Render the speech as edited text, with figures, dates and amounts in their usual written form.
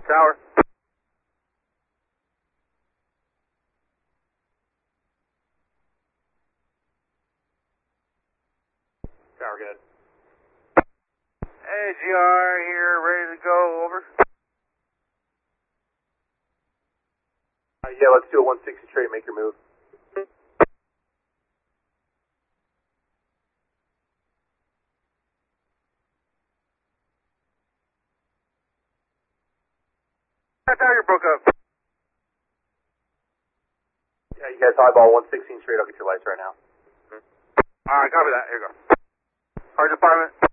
Tower. Tower, good. Hey, GR here, ready to go, over. Yeah, let's do a 160 straight, make your move. Tower, you broke up. Yeah, you guys eyeball 116 straight, I'll get your lights right now. Alright, copy that, here you go. Fire department.